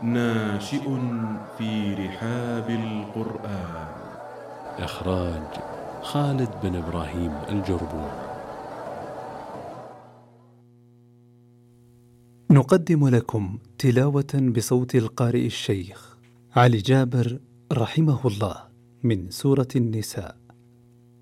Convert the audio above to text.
ناشئ في رحاب القرآن. إخراج خالد بن إبراهيم الجربون. نقدم لكم تلاوة بصوت القارئ الشيخ علي جابر رحمه الله من سورة النساء.